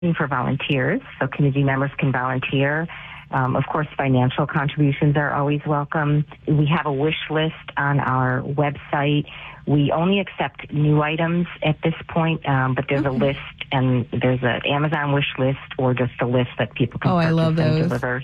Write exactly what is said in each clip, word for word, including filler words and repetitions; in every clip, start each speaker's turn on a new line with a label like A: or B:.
A: for volunteers, so community members can volunteer. Um, of course, financial contributions are always welcome. We have a wish list on our website. We only accept new items at this point, um, but there's mm-hmm. a list, and there's an Amazon wish list or just a list that people can
B: oh,
A: purchase
B: I love those.
A: and deliver.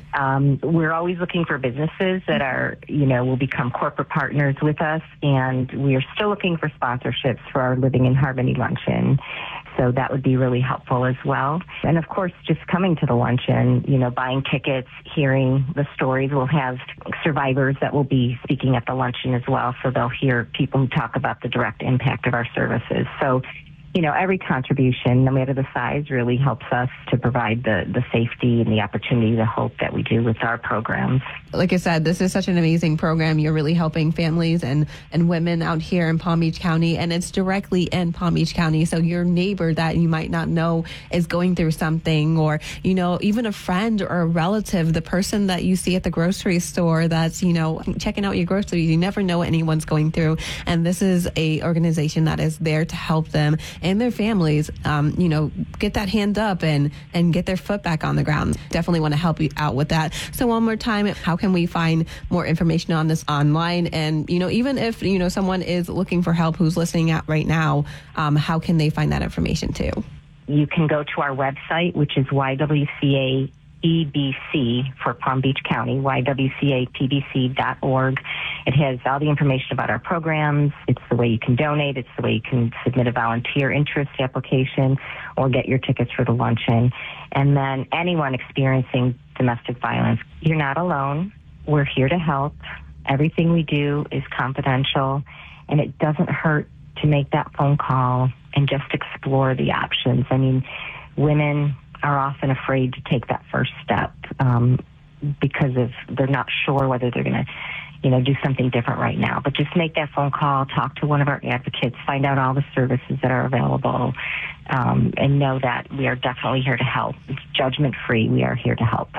A: um, we're always looking for businesses that are, you know, will become corporate partners with us, and we are still looking for sponsorships for our Living in Harmony luncheon. So that would be really helpful as well. And of course, just coming to the luncheon, you know, buying tickets, hearing the stories. We'll have survivors that will be speaking at the luncheon as well. So they'll hear people who talk about the direct impact of our services. So, you know, every contribution, no matter the size, really helps us to provide the, the safety and the opportunity, the hope that we do with our programs.
B: Like I said, this is such an amazing program. You're really helping families and, and women out here in Palm Beach County, and it's directly in Palm Beach County. So your neighbor that you might not know is going through something, or, you know, even a friend or a relative, the person that you see at the grocery store that's, you know, checking out your groceries. You never know what anyone's going through. And this is a organization that is there to help them and their families, um, you know, get that hand up and, and get their foot back on the ground. Definitely want to help you out with that. So one more time, how can we find more information on this online? And, you know, even if, you know, someone is looking for help who's listening out right now, um, how can they find that information too?
A: You can go to our website, which is Y W C A P B C for Palm Beach County, Y W C A P B C dot org. It has all the information about our programs. It's the way you can donate. It's the way you can submit a volunteer interest application or get your tickets for the luncheon. And then anyone experiencing domestic violence, you're not alone. We're here to help. Everything we do is confidential, and it doesn't hurt to make that phone call and just explore the options. I mean, women are often afraid to take that first step um, because of they're not sure whether they're going to, you know, do something different right now. But just make that phone call, talk to one of our advocates, find out all the services that are available, um, and know that we are definitely here to help. It's judgment-free. We are here to help.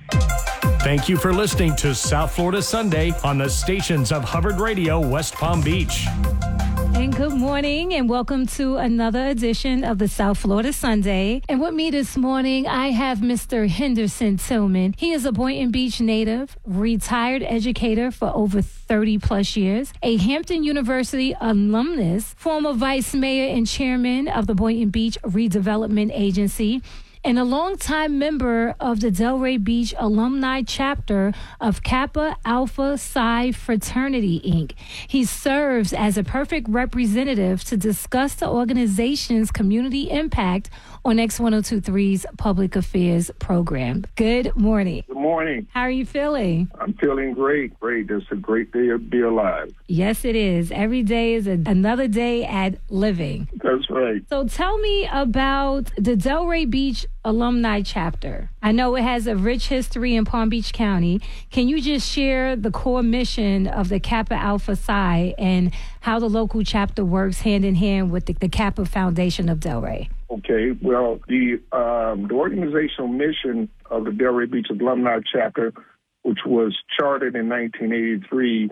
C: Thank you for listening to South Florida Sunday on the stations of Hubbard Radio, West Palm Beach.
D: And good morning and welcome to another edition of the South Florida Sunday. And with me this morning, I have Mister Henderson Tillman. He is a Boynton Beach native, retired educator for over thirty plus years, a Hampton University alumnus, former vice mayor and chairman of the Boynton Beach Redevelopment Agency, and a longtime member of the Delray Beach alumni chapter of Kappa Alpha Psi Fraternity, Incorporated. He serves as a perfect representative to discuss the organization's community impact on X ten twenty-three's Public Affairs program. Good morning.
E: Good morning.
D: How are you feeling?
E: I'm feeling great. Great. It's a great day to be alive.
D: Yes, it is. Every day is a, another day at living.
E: That's right.
D: So tell me about the Delray Beach alumni chapter. I know it has a rich history in Palm Beach County. Can you just share the core mission of the Kappa Alpha Psi and how the local chapter works hand in hand with the, the Kappa Foundation of Delray?
E: Okay, well, the um, the organizational mission of the Delray Beach Alumni Chapter, which was chartered in nineteen eighty-three,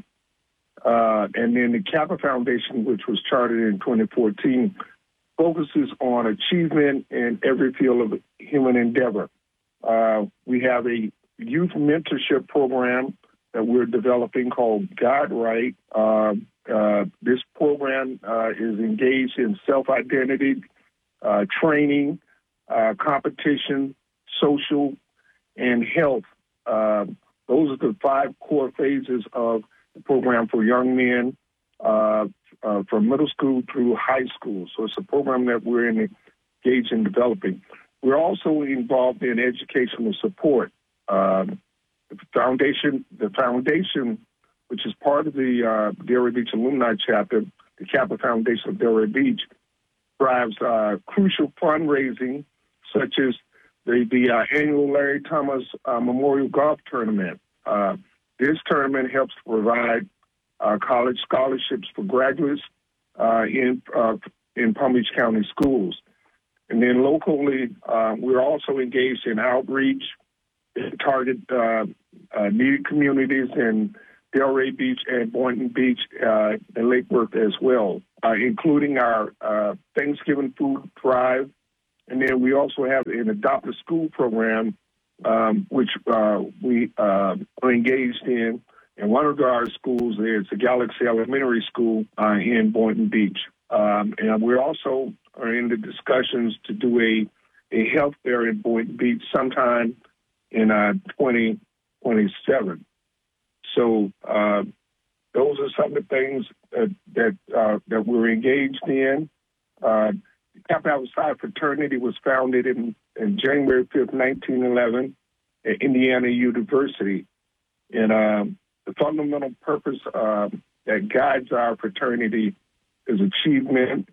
E: uh, and then the Kappa Foundation, which was chartered in twenty fourteen, focuses on achievement in every field of human endeavor. Uh, we have a youth mentorship program that we're developing called God Right. Uh, uh, this program uh, is engaged in self-identity, Uh, training, uh, competition, social, and health. Uh, those are the five core phases of the program for young men uh, uh, from middle school through high school. So it's a program that we're in, engaged in developing. We're also involved in educational support. Uh, the foundation, the foundation, which is part of the uh, Delray Beach Alumni Chapter, the Kappa Foundation of Delray Beach, drives uh, crucial fundraising, such as the, the uh, annual Larry Thomas uh, Memorial Golf Tournament. Uh, this tournament helps to provide uh, college scholarships for graduates uh, in uh, in Palm Beach County schools. And then locally, uh, we're also engaged in outreach, target uh, uh, needed communities in Delray Beach and Boynton Beach uh, and Lake Worth as well, uh, including our uh, Thanksgiving food drive, And then we also have an Adopt a School program, um, which uh, we uh, are engaged in. And one of our schools there is the Galaxy Elementary School uh, in Boynton Beach. Um, and we also are in the discussions to do a, a health fair in Boynton Beach sometime in uh, twenty twenty-seven. So uh, those are some of the things that that, uh, that we're engaged in. Uh, Kappa Alpha Psi fraternity was founded in, in January fifth, nineteen eleven at Indiana University. And uh, the fundamental purpose uh, that guides our fraternity is achievement,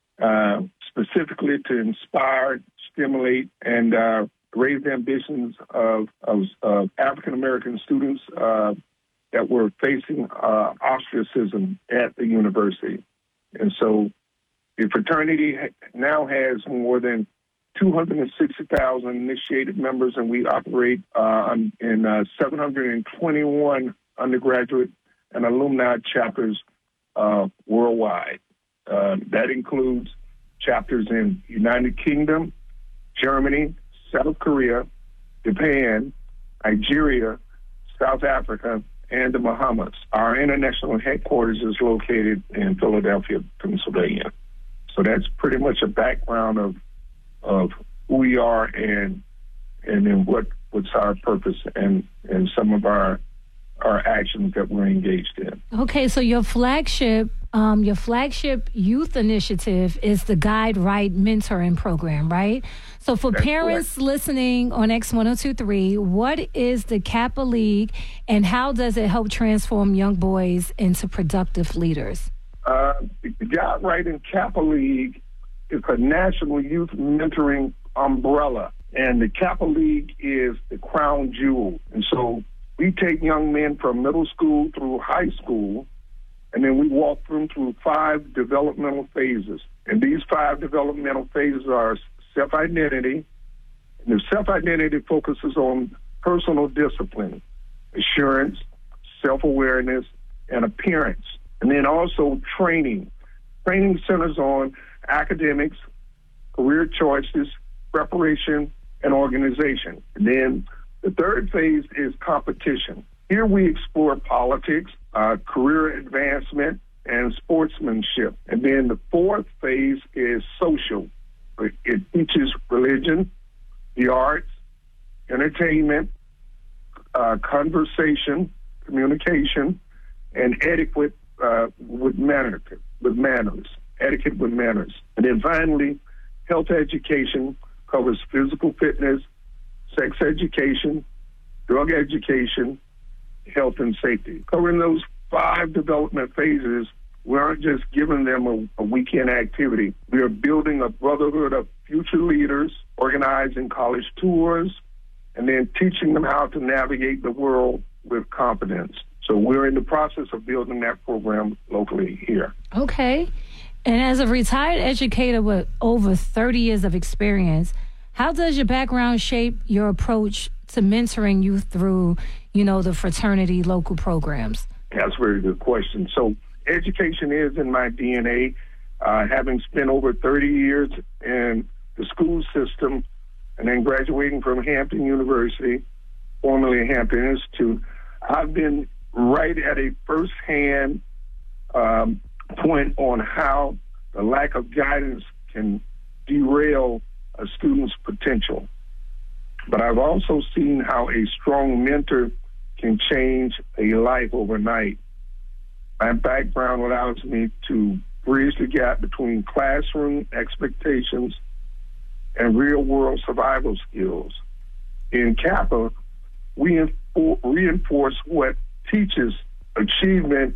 E: uh, specifically to inspire, stimulate, and uh, raise the ambitions of, of, of African-American students uh, that were facing uh, ostracism at the university. And so the fraternity now has more than two hundred sixty thousand initiated members, and we operate uh, in uh, seven hundred twenty-one undergraduate and alumni chapters uh, worldwide. Uh, that includes chapters in United Kingdom, Germany, South Korea, Japan, Nigeria, South Africa, and the Bahamas. Our international headquarters is located in Philadelphia, Pennsylvania. So that's pretty much a background of of who we are and and then what what's our purpose and, and some of our our actions that we're engaged in.
D: Okay, so your flagship um, your flagship youth initiative is the Guide Right Mentoring Program, right? So for That's parents correct. Listening on X one oh two point three, what is the Kappa League and how does it help transform young boys into productive leaders?
E: Uh, the Guide Right and Kappa League is a national youth mentoring umbrella, and the Kappa League is the crown jewel. And so we take young men from middle school through high school, and then we walk them through five developmental phases. And these five developmental phases are self-identity, and the self-identity focuses on personal discipline, assurance, self-awareness, and appearance. And then also training. Training centers on academics, career choices, preparation, and organization. And then the third phase is competition. Here we explore politics, uh, career advancement, and sportsmanship. And then the fourth phase is social. It, it teaches religion, the arts, entertainment, uh, conversation, communication, and etiquette uh, with manners, with manners, etiquette with manners. And then finally, health education covers physical fitness, sex education, drug education, health and safety. Covering those five development phases, we aren't just giving them a, a weekend activity. We are building a brotherhood of future leaders, organizing college tours, and then teaching them how to navigate the world with confidence. So we're in the process of building that program locally here.
D: Okay. And as a retired educator with over thirty years of experience, how does your background shape your approach to mentoring youth through, you know, the fraternity local programs?
E: That's a very good question. So education is in my D N A. Uh, having spent over thirty years in the school system and then graduating from Hampton University, formerly Hampton Institute, I've been right at a first-hand um, point on how the lack of guidance can derail a student's potential. But I've also seen how a strong mentor can change a life overnight. My background allows me to bridge the gap between classroom expectations and real-world survival skills. In Kappa, we reinforce what teaches achievement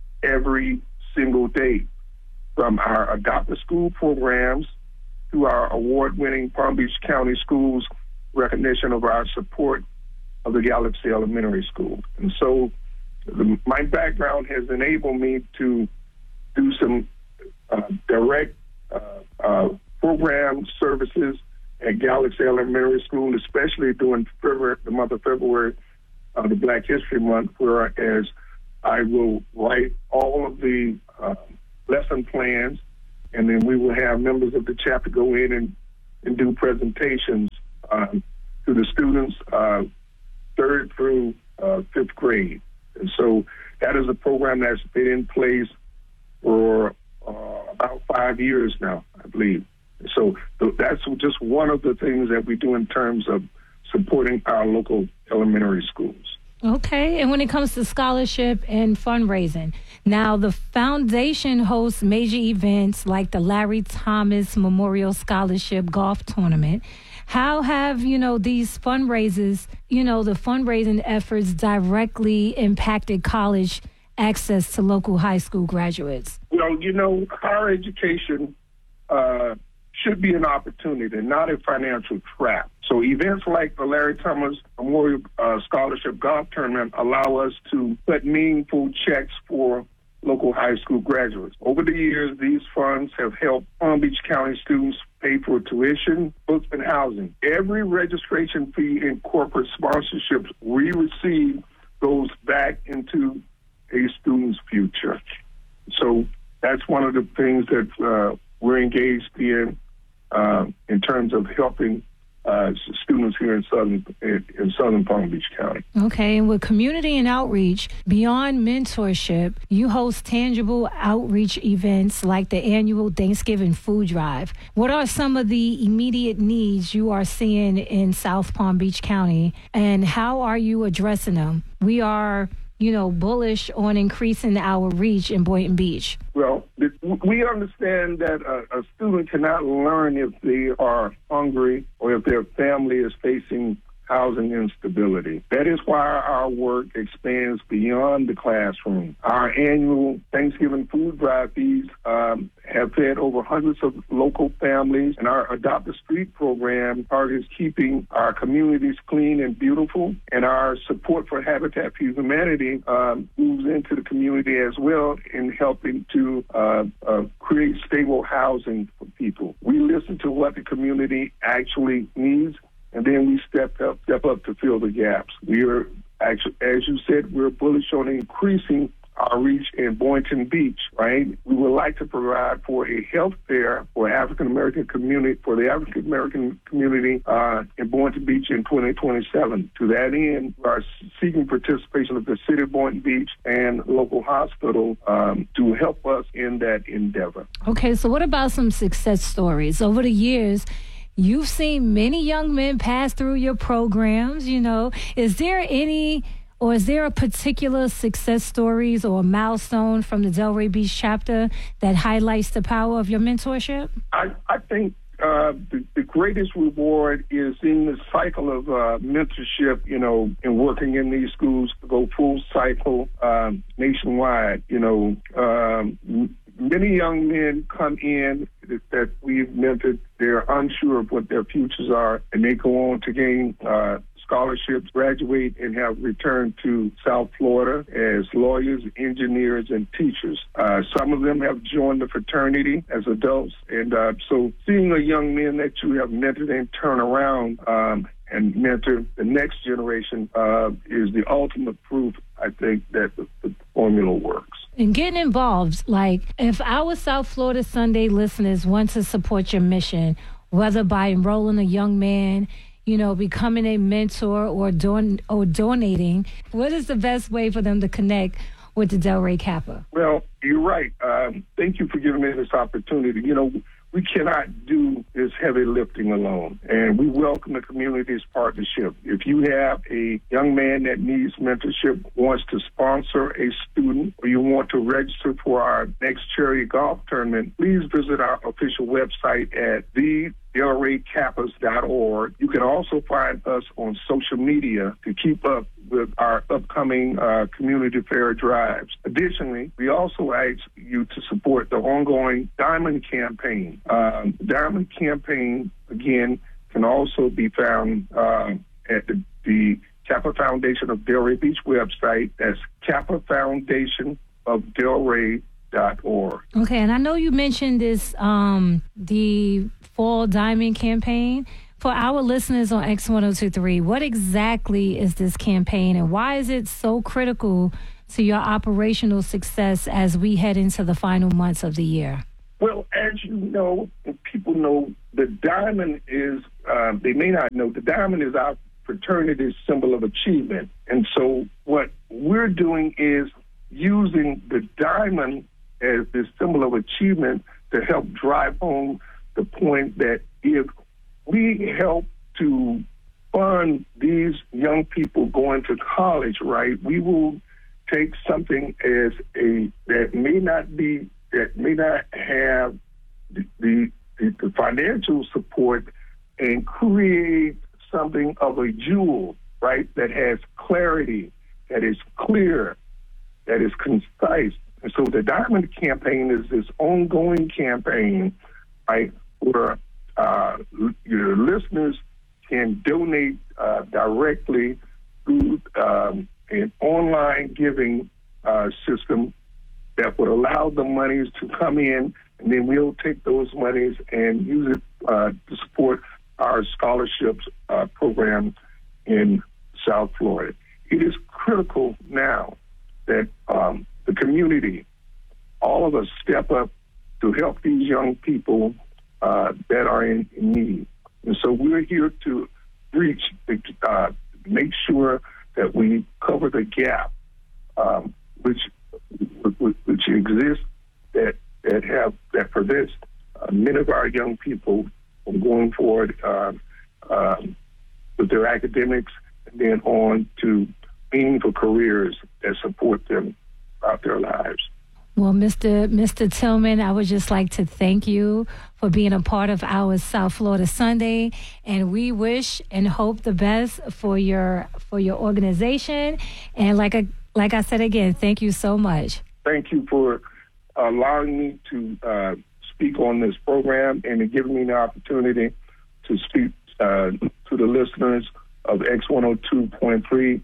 E: every single day, from our Adopt a School programs to our award-winning Palm Beach County Schools recognition of our support of the Galaxy Elementary School. And so the, my background has enabled me to do some uh, direct uh, uh, program services at Galaxy Elementary School, especially during February, the month of February, uh, the Black History Month, whereas I will write all of the uh, lesson plans, and then we will have members of the chapter go in and and do presentations um, to the students uh, third through uh, fifth grade. And so that is a program that's been in place for uh, about five years now, I believe. So th- that's just one of the things that we do in terms of supporting our local elementary schools.
D: Okay, and when it comes to scholarship and fundraising, now the foundation hosts major events like the Larry Thomas Memorial Scholarship Golf Tournament. How have, you know, these fundraisers, you know, the fundraising efforts directly impacted college access to local high school graduates?
E: Well, you know, higher education uh, should be an opportunity, not a financial trap. So events like the Larry Thomas Memorial uh, Scholarship Golf Tournament allow us to put meaningful checks for local high school graduates. Over the years, these funds have helped Palm Beach County students pay for tuition, books, and housing. Every registration fee and corporate sponsorships we receive goes back into a student's future. So that's one of the things that uh, we're engaged in uh, in terms of helping uh, students here in southern in southern Palm Beach County.
D: Okay, and with community and outreach, beyond mentorship, you host tangible outreach events like the annual Thanksgiving food drive. What are some of the immediate needs you are seeing in South Palm Beach County, and how are you addressing them? We are, you know, bullish on increasing our reach in Boynton Beach.
E: Well, we understand that a, a student cannot learn if they are hungry or if their family is facing housing instability. That is why our work expands beyond the classroom. Our annual Thanksgiving food drive feeds um, have fed over hundreds of local families, and our Adopt a Street program targets keeping our communities clean and beautiful, and our support for Habitat for Humanity um, moves into the community as well in helping to uh, uh, create stable housing for people. We listen to what the community actually needs, and then we step up, step up to fill the gaps. We are, actually, as you said, we're bullish on increasing our reach in Boynton Beach, right? We would like to provide for a health fair for African American community, for the African American community uh, in Boynton Beach in twenty twenty-seven. To that end, we are seeking participation of the City of Boynton Beach and local hospital um, to help us in that endeavor.
D: Okay, so what about some success stories? Over the years, you've seen many young men pass through your programs, you know. Is there any, or is there a particular success stories or a milestone from the Delray Beach chapter that highlights the power of your mentorship?
E: I, I think uh, the, the greatest reward is in the cycle of uh, mentorship, you know, and working in these schools to go full cycle um, nationwide, you know. Um, Many young men come in that we've mentored. They're unsure of what their futures are, and they go on to gain uh, scholarships, graduate, and have returned to South Florida as lawyers, engineers, and teachers. Uh, some of them have joined the fraternity as adults. And uh, so seeing a young man that you have mentored and turn around um, and mentor the next generation uh, is the ultimate proof, I think, that the, the formula works.
D: And getting involved, like if our South Florida Sunday listeners want to support your mission, whether by enrolling a young man, you know, becoming a mentor or don- or donating, what is the best way for them to connect with the Delray Kappa?
E: Well, you're right. Um, thank you for giving me this opportunity. You know, we cannot do this heavy lifting alone, and we welcome the community's partnership. If you have a young man that needs mentorship, wants to sponsor a student, or you want to register for our next charity golf tournament, please visit our official website at the delray kappas dot org. You can also find us on social media to keep up with our upcoming uh, community fair drives. Additionally, we also ask you to support the ongoing Diamond Campaign. Um, the Diamond Campaign, again, can also be found uh, at the, the Kappa Foundation of Delray Beach website. That's Kappa Foundation of Delray dot org.
D: Okay, and I know you mentioned this, um, the Fall Diamond Campaign. For our listeners on X one oh two three, what exactly is this campaign, and why is it so critical to your operational success as we head into the final months of the year?
E: Well, as you know, and people know the diamond is, uh, they may not know, the diamond is our fraternity's symbol of achievement. And so what we're doing is using the diamond as the symbol of achievement to help drive home the point that if we help to fund these young people going to college, right, we will take something as a that may not be that may not have the the, the financial support and create something of a jewel, right, that has clarity, that is clear, that is concise. And so the Diamond Campaign is this ongoing campaign, right, where uh, your listeners can donate uh, directly through um, an online giving uh, system that would allow the monies to come in, and then we'll take those monies and use it uh, to support our scholarships uh, program in South Florida. It is critical now that um, the community, all of us, step up to help these young people uh, that are in, in need. And so we're here to reach, uh, make sure that we cover the gap, um, which, which which exists that that have that prevents uh, many of our young people from going forward uh, um, with their academics and then on to meaningful careers that support them throughout their lives.
D: Well, Mister Mister Tillman, I would just like to thank you for being a part of our South Florida Sunday, and we wish and hope the best for your for your organization. And like I like I said again, thank you so much.
E: Thank you for allowing me to uh, speak on this program and giving me the opportunity to speak uh, to the listeners of X one oh two point three,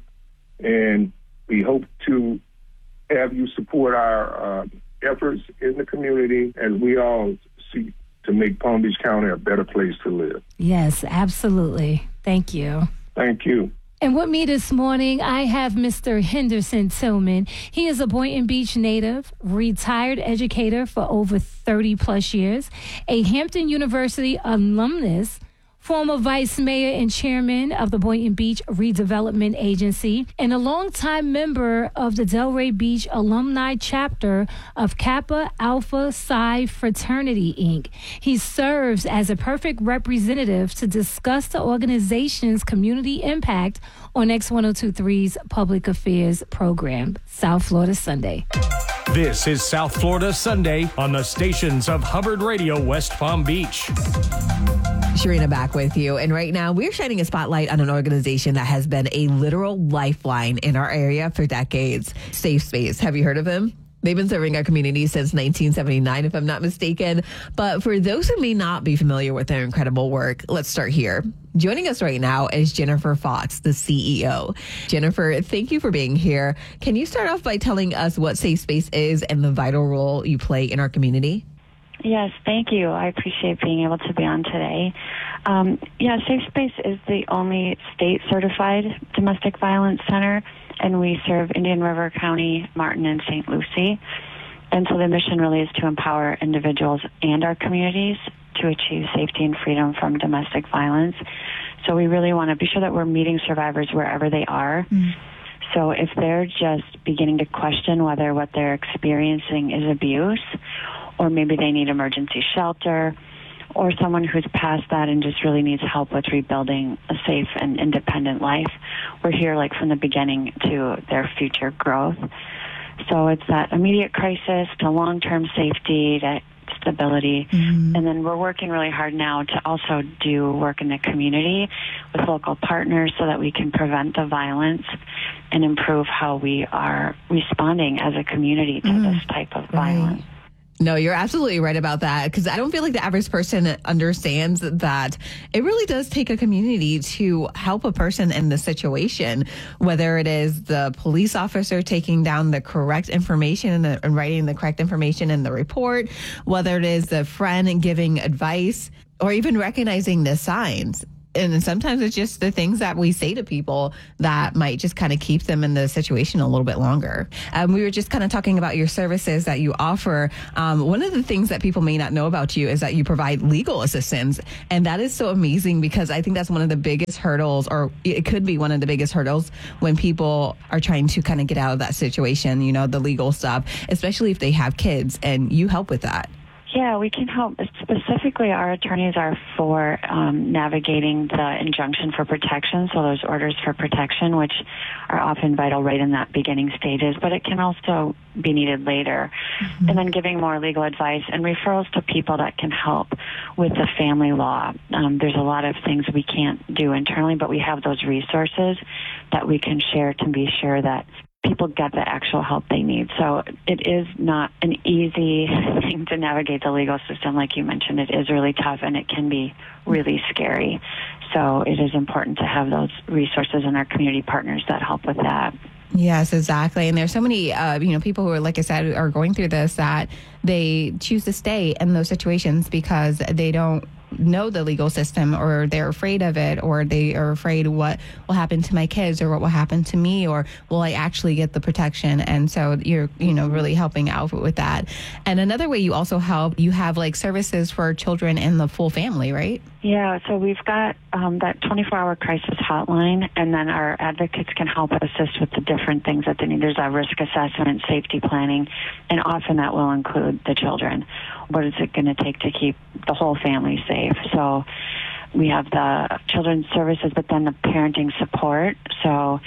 E: and we hope to have you support our uh, efforts in the community as we all seek to make Palm Beach County a better place to live.
D: Yes, absolutely. Thank you.
E: Thank you.
D: And with me this morning, I have Mister Henderson Tillman. He is a Boynton Beach native, retired educator for over thirty plus years, a Hampton University alumnus, former vice mayor and chairman of the Boynton Beach Redevelopment Agency, and a longtime member of the Delray Beach alumni chapter of Kappa Alpha Psi Fraternity, Incorporated. He serves as a perfect representative to discuss the organization's community impact on X one oh two point three's Public Affairs program, South Florida Sunday.
C: This is South Florida Sunday on the stations of Hubbard Radio West Palm Beach.
F: Sharina back with you. And right now we're shining a spotlight on an organization that has been a literal lifeline in our area for decades. Safe Space. Have you heard of them? They've been serving our community since nineteen seventy-nine, if I'm not mistaken. But for those who may not be familiar with their incredible work, let's start here. Joining us right now is Jennifer Fox, the C E O. Jennifer, thank you for being here. Can you start off by telling us what Safe Space is and the vital role you play in our community?
G: Yes, thank you. I appreciate being able to be on today. Um, yeah, Safe Space is the only state-certified domestic violence center, and we serve Indian River County, Martin, and Saint Lucie. And so the mission really is to empower individuals and our communities to achieve safety and freedom from domestic violence. So we really want to be sure that we're meeting survivors wherever they are. Mm. So if they're just beginning to question whether what they're experiencing is abuse, or maybe they need emergency shelter, or someone who's past that and just really needs help with rebuilding a safe and independent life, we're here like from the beginning to their future growth. So it's that immediate crisis to long-term safety to stability. Mm-hmm. And then we're working really hard now to also do work in the community with local partners so that we can prevent the violence and improve how we are responding as a community to mm-hmm. this type of
F: right.
G: violence.
F: No, you're absolutely right about that, because I don't feel like the average person understands that it really does take a community to help a person in the situation, whether it is the police officer taking down the correct information and, the, and writing the correct information in the report, whether it is the friend giving advice, or even recognizing the signs. And sometimes it's just the things that we say to people that might just kind of keep them in the situation a little bit longer. Um, we were just kind of talking about your services that you offer. Um, one of the things that people may not know about you is that you provide legal assistance. And that is so amazing because I think that's one of the biggest hurdles, or it could be one of the biggest hurdles when people are trying to kind of get out of that situation, you know, the legal stuff, especially if they have kids, and you help with that.
G: Yeah, we can help. Specifically, our attorneys are for um, navigating the injunction for protection, so those orders for protection, which are often vital right in that beginning stages, but it can also be needed later. Mm-hmm. And then giving more legal advice and referrals to people that can help with the family law. Um, there's a lot of things we can't do internally, but we have those resources that we can share to be sure that people get the actual help they need. So it is not an easy thing to navigate the legal system. Like you mentioned, it is really tough and it can be really scary. So it is important to have those resources and our community partners that help with that.
F: Yes, exactly. And there's so many, uh, you know, people who are, like I said, are going through this, that they choose to stay in those situations because they don't know the legal system, or they're afraid of it, or they are afraid what will happen to my kids, or what will happen to me, or will I actually get the protection? And so you're, you know, really helping out with that. And another way you also help, you have like services for children and the full family, right?
G: Yeah, so we've got um, that twenty-four hour crisis hotline, and then our advocates can help assist with the different things that they need. There's a risk assessment, safety planning, and often that will include the children. What is it going to take to keep the whole family safe? So we have the children's services, but then the parenting support. So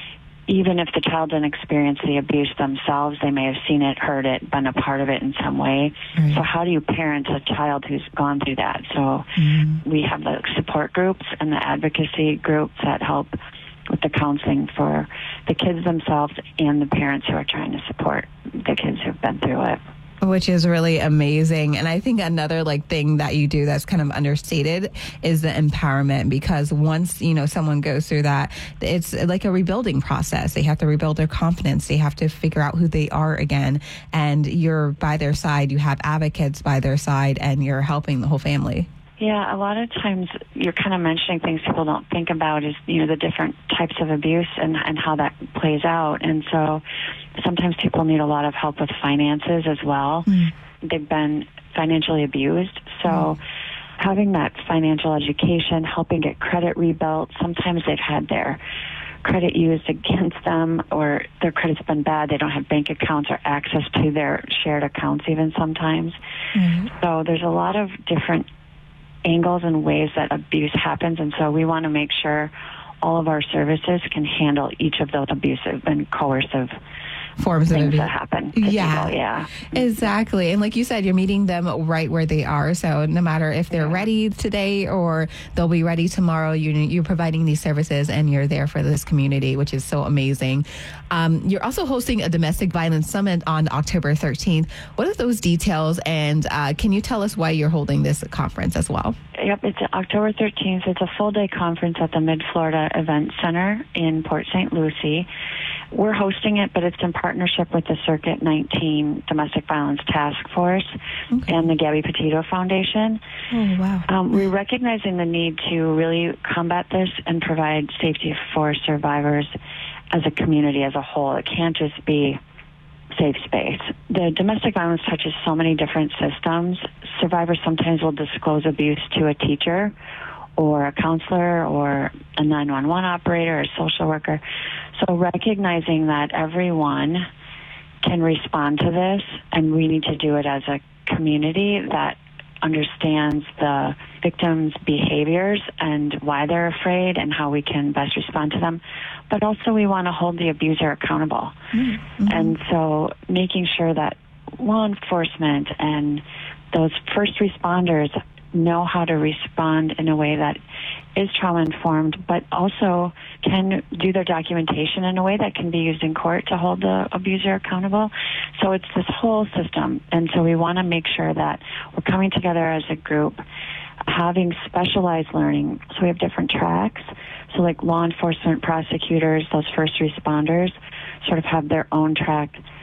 G: even if the child didn't experience the abuse themselves, they may have seen it, heard it, been a part of it in some way. Right. So how do you parent a child who's gone through that? So mm-hmm. we have the support groups and the advocacy groups that help with the counseling for the kids themselves and the parents who are trying to support the kids who've been through it.
F: Which is really amazing. And I think another like thing that you do that's kind of understated is the empowerment, because once, you know, someone goes through that, it's like a rebuilding process. They have to rebuild their confidence. They have to figure out who they are again. And you're by their side. You have advocates by their side, and you're helping the whole family.
G: Yeah, a lot of times you're kind of mentioning things people don't think about is, you know, the different types of abuse and, and how that plays out. And so sometimes people need a lot of help with finances as well. Mm. They've been financially abused. So mm. having that financial education, helping get credit rebuilt, sometimes they've had their credit used against them, or their credit's been bad. They don't have bank accounts or access to their shared accounts even sometimes. Mm. So there's a lot of different angles and ways that abuse happens, and so we want to make sure all of our services can handle each of those abusive and coercive
F: forms
G: things
F: of abuse
G: that happen.
F: Yeah,
G: people. yeah,
F: exactly. And like you said, you're meeting them right where they are. So no matter if they're yeah. ready today or they'll be ready tomorrow, you, you're providing these services and you're there for this community, which is so amazing. Um, you're also hosting a domestic violence summit on October thirteenth. What are those details? And uh, can you tell us why you're holding this conference as well?
G: Yep, it's October thirteenth. It's a full-day conference at the Mid-Florida Event Center in Port Saint Lucie. We're hosting it, but it's in partnership with the Circuit nineteen Domestic Violence Task Force okay. and the Gabby Petito Foundation.
F: Oh, wow.
G: Um, we're recognizing the need to really combat this and provide safety for survivors as a community as a whole. It can't just be safe space. The domestic violence touches so many different systems. Survivors sometimes will disclose abuse to a teacher or a counselor or a nine one one operator or a social worker. So recognizing that everyone can respond to this, and we need to do it as a community that understands the victims' behaviors and why they're afraid and how we can best respond to them. But also we want to hold the abuser accountable. Mm-hmm. And so making sure that law enforcement and those first responders know how to respond in a way that is trauma-informed, but also can do their documentation in a way that can be used in court to hold the abuser accountable. So it's this whole system. And so we want to make sure that we're coming together as a group, having specialized learning. So we have different tracks. So like law enforcement, prosecutors, those first responders sort of have their own track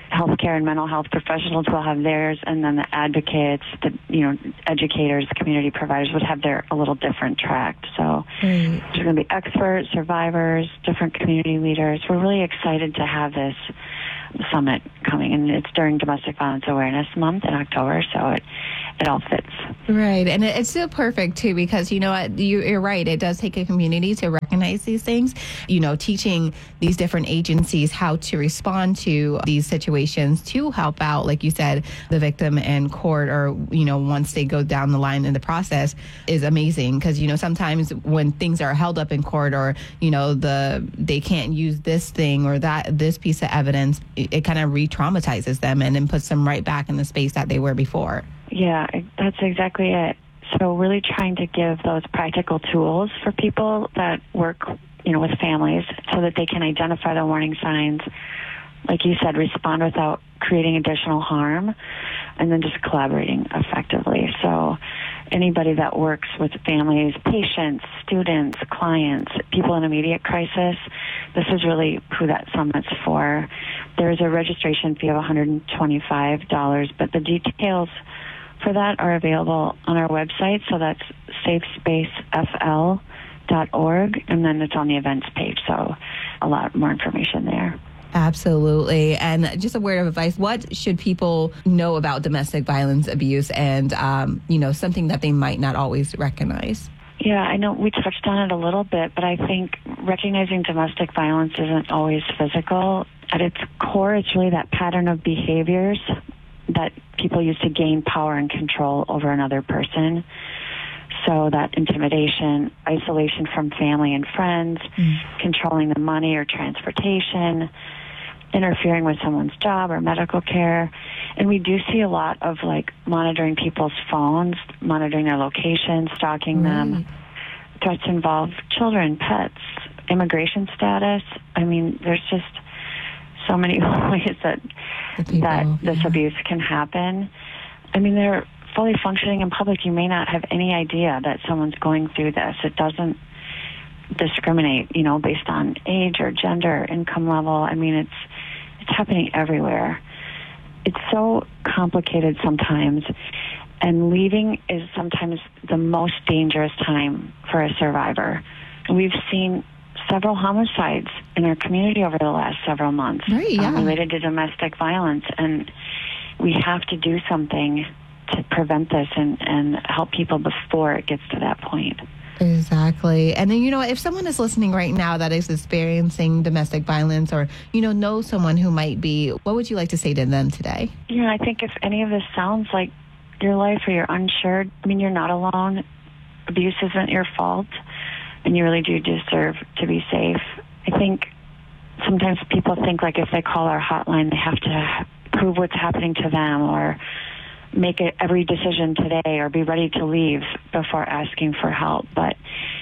G: healthcare and mental health professionals will have theirs, and then the advocates, the you know educators, community providers would have their a little different track. So
F: Right.
G: there's going to be experts, survivors, different community leaders. We're really excited to have this summit coming, and it's during Domestic Violence Awareness Month in October, so it it all fits.
B: Right. And it- it's still perfect, too, because, you know what, you, you're right. It does take a community to recognize these things. You know, teaching these different agencies how to respond to these situations to help out, like you said, the victim in court, or, you know, once they go down the line in the process is amazing. Because, you know, sometimes when things are held up in court, or, you know, the they can't use this thing or that, this piece of evidence, it, it kind of re-traumatizes them and then puts them right back in the space that they were before.
G: Yeah, that's exactly it. So really trying to give those practical tools for people that work, you know, with families so that they can identify the warning signs, like you said, respond without creating additional harm, and then just collaborating effectively. So anybody that works with families, patients, students, clients, people in immediate crisis, this is really who that summit's for. There's a registration fee of one hundred twenty-five dollars, but the details for that are available on our website. So that's safe space f l dot org, and then it's on the events page. So a lot more information there.
B: Absolutely. And just a word of advice, what should people know about domestic violence abuse and, um, you know, something that they might not always recognize?
G: Yeah, I know we touched on it a little bit, but I think recognizing domestic violence isn't always physical. At its core, it's really that pattern of behaviors that people use to gain power and control over another person. So that intimidation, isolation from family and friends, mm. controlling the money or transportation, interfering with someone's job or medical care. And we do see a lot of like monitoring people's phones, monitoring their location, stalking right. them. Threats involve children, pets, immigration status. I mean, there's just so many ways that people, that this yeah. abuse can happen. I mean, they're fully functioning in public. You may not have any idea that someone's going through this. It doesn't discriminate, you know, based on age or gender, income level. I mean, it's it's happening everywhere. It's so complicated sometimes, and leaving is sometimes the most dangerous time for a survivor. And we've seen several homicides in our community over the last several months
B: right, yeah.
G: um, related to domestic violence, and we have to do something to prevent this and, and help people before it gets to that point.
B: Exactly. And then, you know, if someone is listening right now that is experiencing domestic violence, or, you know, know someone who might be, what would you like to say to them today?
G: Yeah, I think if any of this sounds like your life or you're unsure, I mean, you're not alone. Abuse isn't your fault, and you really do deserve to be safe. I think sometimes people think like if they call our hotline, they have to prove what's happening to them or make it every decision today or be ready to leave before asking for help. But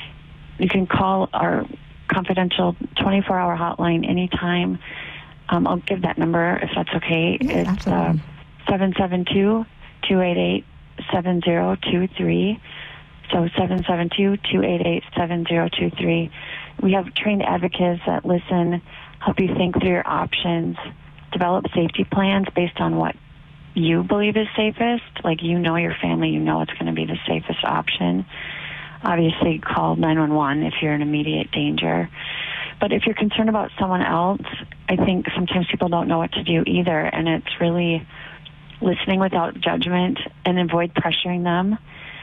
G: you can call our confidential twenty-four hour hotline anytime. Um, I'll give that number if that's okay.
B: Yeah,
G: it's uh, seven seven two, two eight eight, seven zero two three. So seven seven two, two eight eight, seven zero two three. We have trained advocates that listen, help you think through your options, develop safety plans based on what you believe is safest. Like, you know your family, you know it's going to be the safest option. Obviously, call nine one one if you're in immediate danger. But if you're concerned about someone else, I think sometimes people don't know what to do either, and it's really listening without judgment and avoid pressuring them.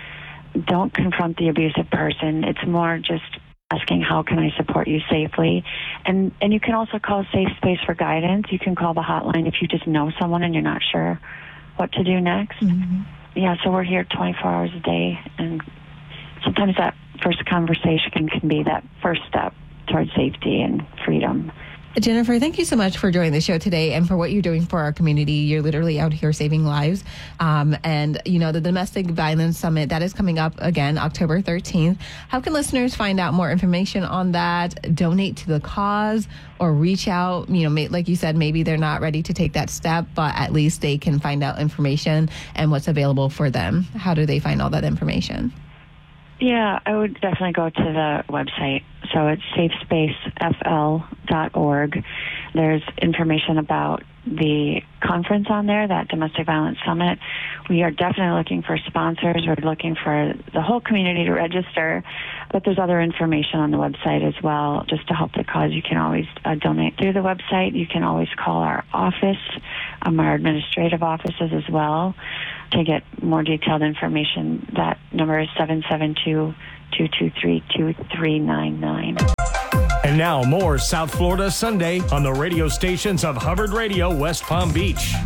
G: Don't confront the abusive person. It's more just asking, how can I support you safely? And and you can also call Safe Space for guidance. You can call the hotline if you just know someone and you're not sure what to do next. Mm-hmm. Yeah, so we're here twenty-four hours a day, and sometimes that first conversation can, can be that first step towards safety and freedom.
B: Jennifer, thank you so much for joining the show today and for what you're doing for our community. You're literally out here saving lives. Um, and, you know, the Domestic Violence Summit, that is coming up again, October thirteenth. How can listeners find out more information on that, donate to the cause, or reach out? You know, like you said, maybe they're not ready to take that step, but at least they can find out information and what's available for them. How do they find all that information?
G: Yeah, I would definitely go to the website. So it's safe space f l dot org. There's information about the conference on there, that Domestic Violence Summit. We are definitely looking for sponsors. We're looking for the whole community to register, but there's other information on the website as well. Just to help the cause, you can always uh, donate through the website. You can always call our office, um, our administrative offices as well, to get more detailed information. That number is seven seven two, two two three, two three nine nine.
C: And now more South Florida Sunday on the radio stations of Hubbard Radio, West Palm Beach.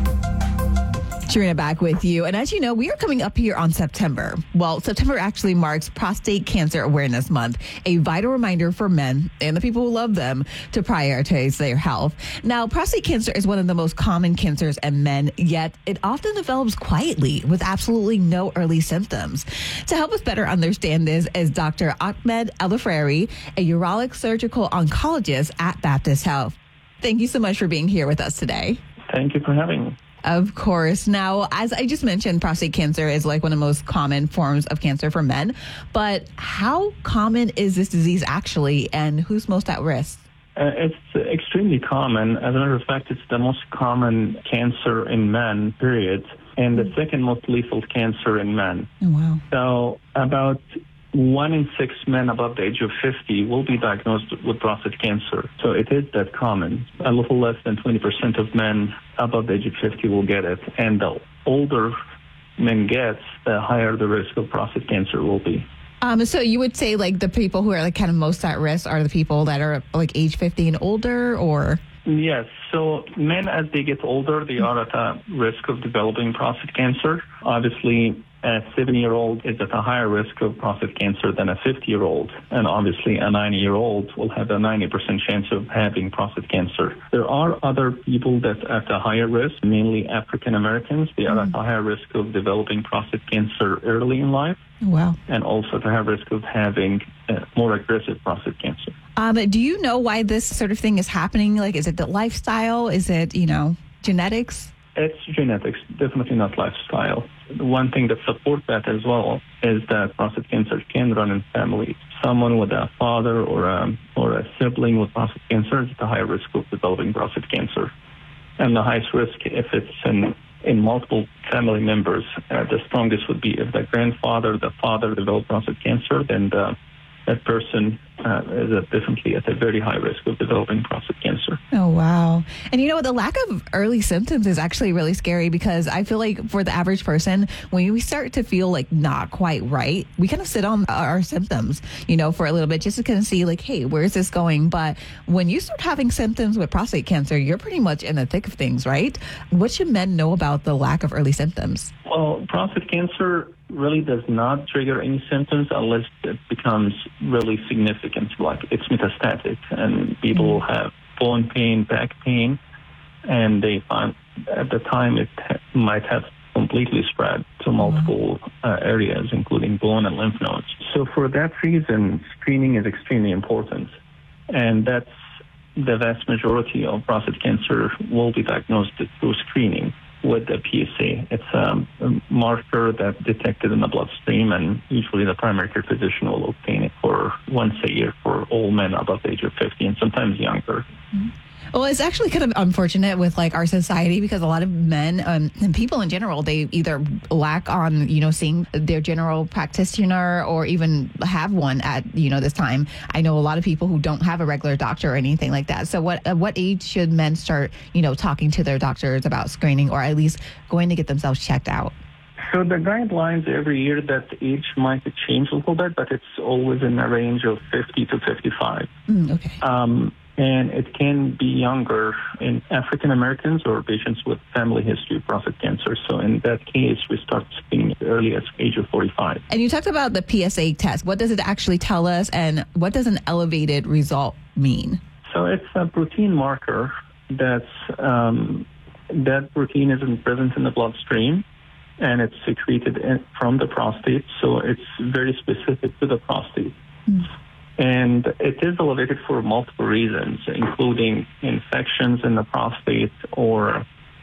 F: Sharina back with you. And as you know, we are coming up here on September. Well, September actually marks Prostate Cancer Awareness Month, a vital reminder for men and the people who love them to prioritize their health. Now, prostate cancer is one of the most common cancers in men, yet it often develops quietly with absolutely no early symptoms. To help us better understand this is Doctor Ahmed Elafrari, a urologic surgical oncologist at Baptist Health. Thank you so much for being here with us today.
H: Thank you for having me.
F: Of course. Now, as I just mentioned, prostate cancer is like one of the most common forms of cancer for men. But how common is this disease actually, and who's most at risk?
H: Uh, it's extremely common. As a matter of fact, it's the most common cancer in men, period, and the second most lethal cancer in men.
F: Oh, wow.
H: So about one in six men above the age of fifty will be diagnosed with prostate cancer. So it is that common. A little less than twenty percent of men above the age of fifty will get it. And the older men get, the higher the risk of prostate cancer will be.
F: Um, so you would say like the people who are like kind of most at risk are the people that are like age fifty and older, or?
H: Yes. So men, as they get older, they are at a risk of developing prostate cancer. Obviously, a seventy-year-old is at a higher risk of prostate cancer than a fifty-year-old. And obviously, a ninety-year-old will have a ninety percent chance of having prostate cancer. There are other people that are at a higher risk, mainly African Americans. They are mm. at a higher risk of developing prostate cancer early in life.
F: Wow.
H: And also at a higher risk of having uh, more aggressive prostate cancer.
F: Um, do you know why this sort of thing is happening? Like, is it the lifestyle? Is it, you know, genetics?
H: It's genetics, definitely not lifestyle. One thing that supports that as well is that prostate cancer can run in families. Someone with a father or a, or a sibling with prostate cancer is at a higher risk of developing prostate cancer. And the highest risk, if it's in, in multiple family members, uh, the strongest would be if the grandfather, the father developed prostate cancer, then the that person uh, is a definitely at a very high risk of developing prostate cancer.
F: Oh, wow. And you know, the lack of early symptoms is actually really scary, because I feel like for the average person, when we start to feel like not quite right, we kind of sit on our symptoms, you know, for a little bit just to kind of see like, hey, where's this going? But when you start having symptoms with prostate cancer, you're pretty much in the thick of things, right? What should men know about the lack of early symptoms?
H: Well, prostate cancer really does not trigger any symptoms unless it becomes really significant, like it's metastatic, and people will have bone pain, back pain, and they find at the time it ha- might have completely spread to multiple uh, areas, including bone and lymph nodes. So for that reason, screening is extremely important, and that's the vast majority of prostate cancer will be diagnosed through screening with the P S A. It's um, a marker that's detected in the bloodstream, and usually the primary care physician will obtain it for once a year for all men above the age of fifty and sometimes younger.
F: Mm-hmm. Well, it's actually kind of unfortunate with like our society, because a lot of men um, and people in general, they either lack on, you know, seeing their general practitioner or even have one at, you know, this time. I know a lot of people who don't have a regular doctor or anything like that. So what, at what age should men start, you know, talking to their doctors about screening, or at least going to get themselves checked out?
H: So the guidelines every year, that age might change a little bit, but it's always in the range of fifty to fifty-five.
F: Mm, okay.
H: Um, And it can be younger in African Americans or patients with family history of prostate cancer. So in that case, we start screening as early as age of forty-five.
F: And you talked about the P S A test. What does it actually tell us, and what does an elevated result mean?
H: So it's a protein marker that's um, that protein isn't present in the bloodstream, and it's secreted in, from the prostate. So it's very specific to the prostate. Mm. And it is elevated for multiple reasons, including infections in the prostate, or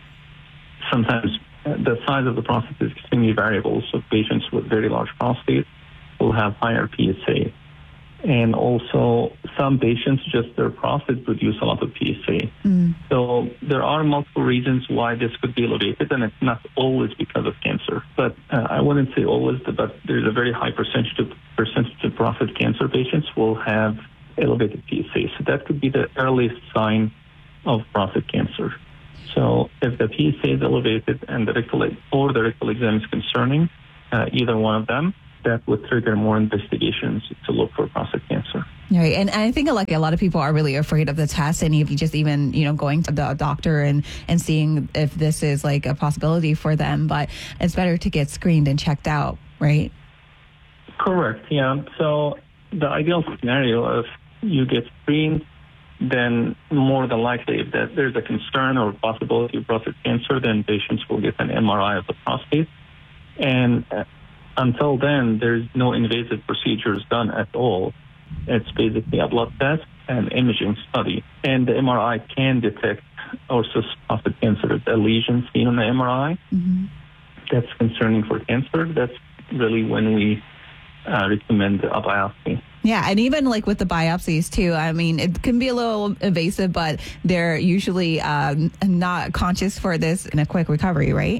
H: sometimes the size of the prostate is extremely variable. So patients with very large prostate will have higher P S A. And also some patients, just their prostate produce a lot of P S A.
F: Mm.
H: So there are multiple reasons why this could be elevated, and it's not always because of cancer. But uh, I wouldn't say always, but there's a very high percentage of, percentage of prostate cancer patients will have elevated P S A. So that could be the earliest sign of prostate cancer. So if the P S A is elevated and the rectal or the rectal exam is concerning, uh, either one of them, that would trigger more investigations to look for prostate cancer.
F: Right. And I think like a lot of people are really afraid of the test, and if you just even, you know, going to the doctor and, and seeing if this is like a possibility for them, but it's better to get screened and checked out, right?
H: Correct. Yeah. So the ideal scenario, if you get screened, then more than likely if that there's a concern or possibility of prostate cancer, then patients will get an M R I of the prostate. And uh, until then, there's no invasive procedures done at all. It's basically a blood test and imaging study. And the M R I can detect also prostate cancer. A lesion seen on the M R I,
F: mm-hmm.
H: that's concerning for cancer. That's really when we uh, recommend a biopsy.
F: Yeah, and even like with the biopsies too, I mean, it can be a little invasive, but they're usually uh, not conscious for this in a quick recovery, right?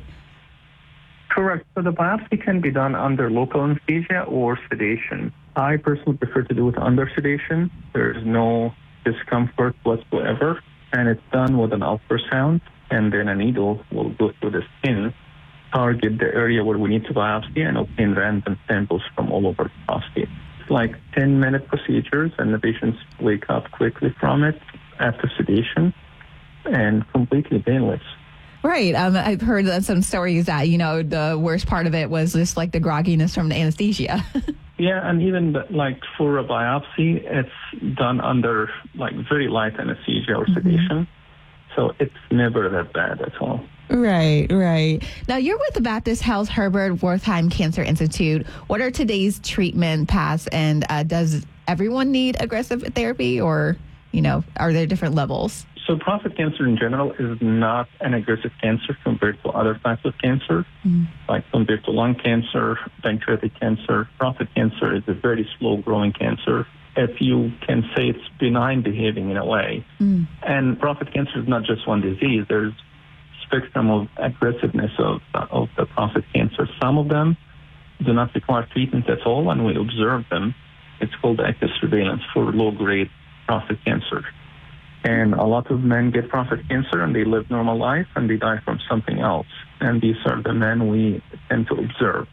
H: Correct. So the biopsy can be done under local anesthesia or sedation. I personally prefer to do it under sedation. There's no discomfort whatsoever, and it's done with an ultrasound, and then a needle will go through the skin, target the area where we need to biopsy, and obtain random samples from all over the prostate. It's like ten-minute procedures, and the patients wake up quickly from it after sedation, and completely painless.
F: Right. Um, I've heard some stories that, you know, the worst part of it was just like the grogginess from the anesthesia.
H: Yeah, and even the, like for a biopsy, it's done under like very light anesthesia or sedation. Mm-hmm. So it's never that bad at all.
F: Right, right. Now you're with the Baptist Health Herbert Wertheim Cancer Institute. What are today's treatment paths, and uh, does everyone need aggressive therapy, or, you know, are there different levels?
H: So prostate cancer in general is not an aggressive cancer compared to other types of cancer, mm. like compared to lung cancer, pancreatic cancer. Prostate cancer is a very slow-growing cancer. If you can say it's benign behaving in a way. Mm. And prostate cancer is not just one disease. There's spectrum of aggressiveness of, of the prostate cancer. Some of them do not require treatment at all, and we observe them. It's called active surveillance for low-grade prostate cancer. And a lot of men get prostate cancer and they live normal life and they die from something else. And these are the men we tend to observe.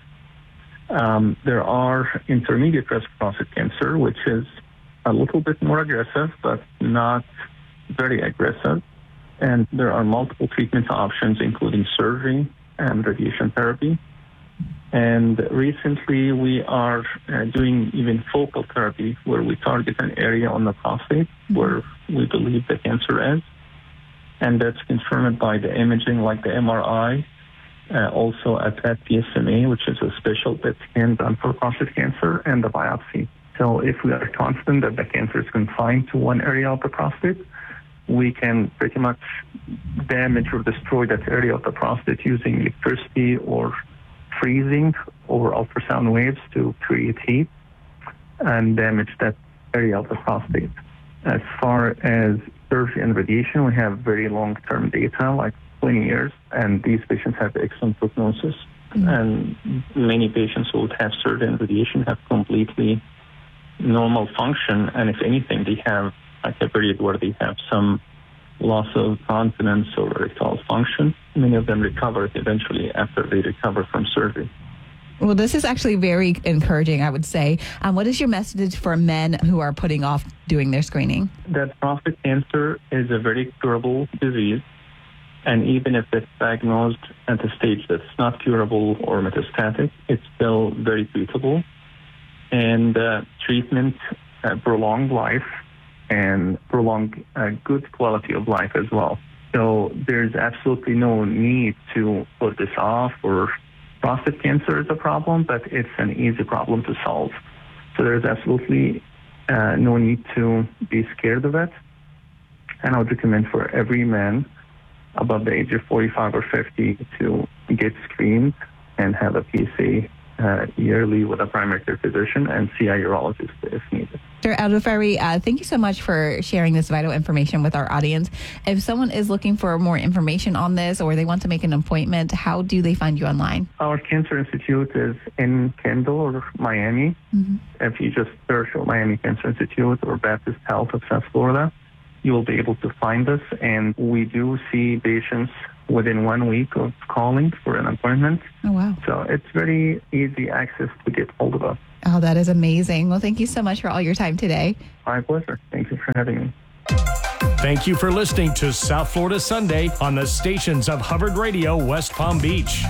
H: Um, there are intermediate risk prostate cancer, which is a little bit more aggressive, but not very aggressive. And there are multiple treatment options, including surgery and radiation therapy. And recently we are uh, doing even focal therapy, where we target an area on the prostate where we believe the cancer is. And that's confirmed by the imaging like the M R I, uh, also a P E T P S M A, which is a special P E T scan done for prostate cancer, and the biopsy. So if we are confident that the cancer is confined to one area of the prostate, we can pretty much damage or destroy that area of the prostate using electricity or freezing or ultrasound waves to create heat and damage that area of the prostate. As far as surgery and radiation, we have very long-term data, like twenty years, and these patients have excellent prognosis. Mm-hmm. And many patients who would have surgery and radiation have completely normal function, and if anything, they have like a period where they have some loss of continence or erectile function. Many of them recover eventually after they recover from surgery.
F: Well, this is actually very encouraging, I would say. Um, what is your message for men who are putting off doing their screening?
H: That prostate cancer is a very curable disease, and even if it's diagnosed at a stage that's not curable or metastatic, it's still very treatable. And uh, treatment uh, prolonged life and prolong a good quality of life as well. So there's absolutely no need to put this off, or prostate cancer is a problem, but it's an easy problem to solve. So there's absolutely uh, no need to be scared of it. And I would recommend for every man above the age of forty-five or fifty to get screened and have a P S A uh, yearly with a primary care physician and see a urologist if needed.
F: Doctor Aldefari, uh, thank you so much for sharing this vital information with our audience. If someone is looking for more information on this or they want to make an appointment, how do they find you online?
H: Our Cancer Institute is in Kendall or Miami. Mm-hmm. If you just search Miami Cancer Institute or Baptist Health of South Florida, you will be able to find us. And we do see patients within one week of calling for an appointment.
F: Oh, wow.
H: So it's very easy access to get hold of us.
F: Oh, that is amazing. Well, thank you so much for all your time today.
H: My pleasure. Thank you for having me.
C: Thank you for listening to South Florida Sunday on the stations of Hubbard Radio, West Palm Beach.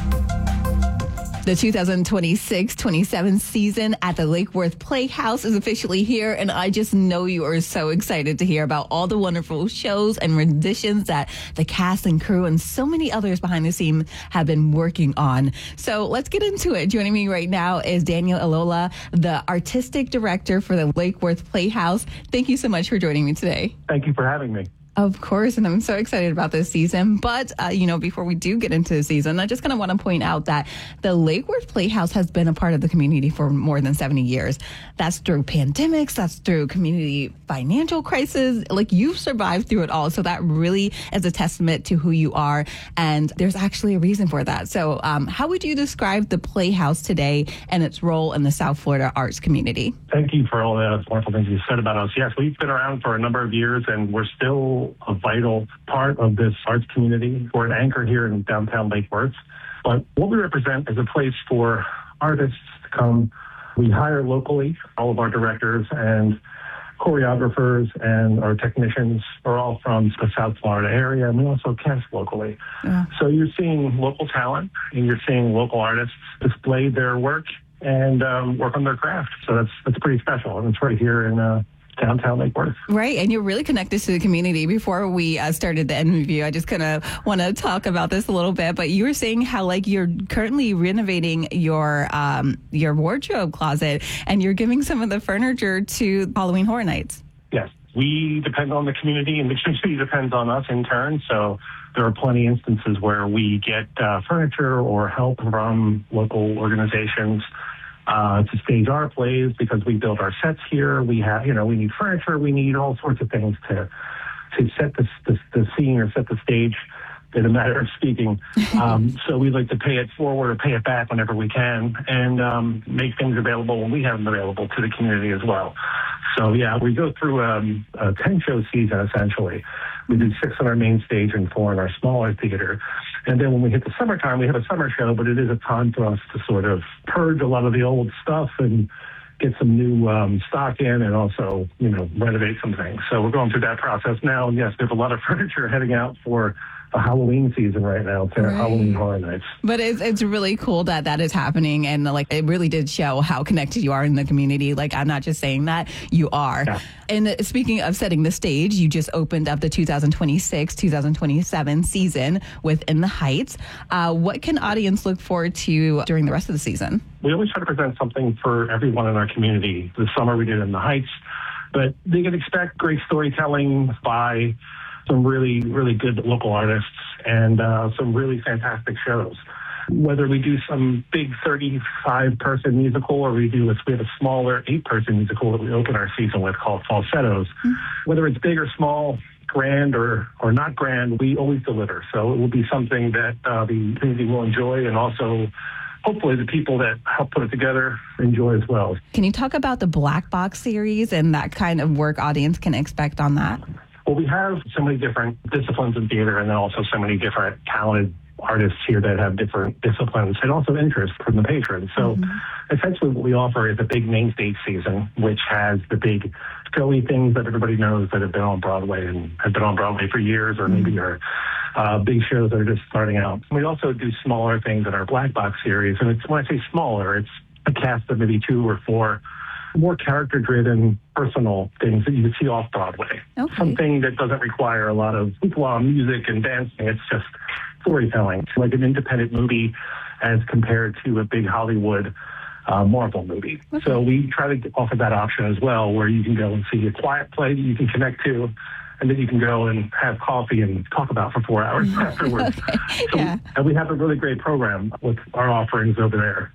F: The two thousand twenty-six twenty-seven season at the Lake Worth Playhouse is officially here, and I just know you are so excited to hear about all the wonderful shows and renditions that the cast and crew and so many others behind the scenes have been working on. So let's get into it. Joining me right now is Daniel Ilola, the artistic director for the Lake Worth Playhouse. Thank you so much for joining me today.
H: Thank you for having me.
F: Of course, and I'm so excited about this season. But, uh, you know, before we do get into the season, I just kind of want to point out that the Lake Worth Playhouse has been a part of the community for more than seventy years. That's through pandemics, that's through community financial crisis. Like, you've survived through it all. So that really is a testament to who you are. And there's actually a reason for that. So um, how would you describe the Playhouse today and its role in the South Florida arts community?
I: Thank you for all the wonderful things you said about us. Yes, we've been around for a number of years, and we're still a vital part of this arts community. We're an anchor here in downtown Lake Worth. But what we represent is a place for artists to come. We hire locally. All of our directors and choreographers and our technicians are all from the South Florida area, and we also cast locally. Yeah. So you're seeing local talent, and you're seeing local artists display their work and um, work on their craft. So that's that's pretty special, and it's right here in uh, downtown Lake Worth.
F: Right, and you're really connected to the community. Before we uh, started the interview, I just kind of want to talk about this a little bit, but you were saying how, like, you're currently renovating your um, your wardrobe closet, and you're giving some of the furniture to Halloween Horror Nights.
I: Yes, we depend on the community, and the community depends on us in turn, so there are plenty of instances where we get uh, furniture or help from local organizations Uh, to stage our plays because we build our sets here. We have, you know, we need furniture. We need all sorts of things to to set the, the, the scene or set the stage, in a matter of speaking. Um, so we like to pay it forward or pay it back whenever we can, and um, make things available when we have them available to the community as well. So yeah, we go through um, a ten-show season essentially. We do six on our main stage and four in our smaller theater. And then when we hit the summertime, we have a summer show, but it is a time for us to sort of purge a lot of the old stuff and get some new um, stock in and also, you know, renovate some things. So we're going through that process now. And yes, there's a lot of furniture heading out for the Halloween season right now, to right. Halloween Horror Nights.
F: But it's it's really cool that that is happening, and like it really did show how connected you are in the community. Like, I'm not just saying that, you are. Yeah. And speaking of setting the stage, you just opened up the two thousand twenty-six two thousand twenty-seven season with In the Heights. Uh, what can audience look forward to during the rest of the season?
I: We always try to present something for everyone in our community. This summer we did In the Heights, but they can expect great storytelling by some really, really good local artists and uh, some really fantastic shows. Whether we do some big thirty-five person musical or we do a, we have a smaller eight person musical that we open our season with called Falsettos. Mm-hmm. Whether it's big or small, grand or, or not grand, we always deliver. So it will be something that uh, the community will enjoy, and also hopefully the people that help put it together enjoy as well.
F: Can you talk about the Black Box series and that kind of work audience can expect on that?
I: Well, we have so many different disciplines in theater, and then also so many different talented artists here that have different disciplines and also interest from the patrons. So mm-hmm. essentially what we offer is a big main stage season, which has the big showy things that everybody knows that have been on Broadway and have been on Broadway for years, or maybe are uh, big shows that are just starting out. We also do smaller things in our Black Box series, and it's when I say smaller, it's a cast of maybe two or four more character-driven, personal things that you would see off-Broadway. Okay. Something that doesn't require a lot of hoopla, music, and dancing. It's just storytelling. It's like an independent movie as compared to a big Hollywood uh, Marvel movie. Okay. So we try to offer that option as well, where you can go and see a quiet play that you can connect to, and then you can go and have coffee and talk about for four hours afterwards.
F: Okay.
I: So
F: yeah.
I: we, and we have a really great program with our offerings over there.